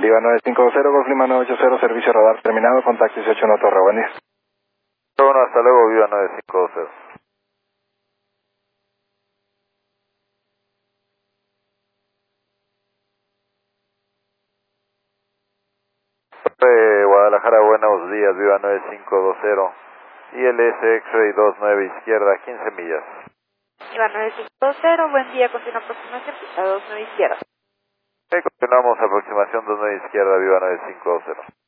Viva 950, Golf Lima 980, servicio radar terminado, contacto 18 en Torre, buen día. Bueno, hasta luego, Viva 950. Guadalajara, buenos días, Viva 9520. ILS X-Ray 29 izquierda, 15 millas. Viva 9520, buen día, continúa aproximación, pista 29 izquierda. Continuamos, aproximación 29 izquierda, Viva 9520.